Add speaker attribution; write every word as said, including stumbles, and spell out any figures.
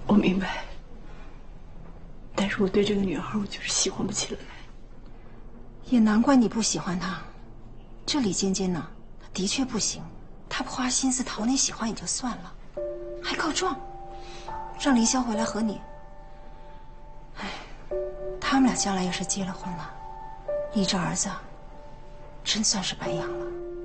Speaker 1: 我明白，但是我对这个女孩，我就是喜欢不起来。
Speaker 2: 也难怪你不喜欢她。这李尖尖呢，的确不行。她不花心思讨你喜欢也就算了，还告状，让凌霄回来和你。哎，他们俩将来要是结了婚了，你这儿子真算是白养了。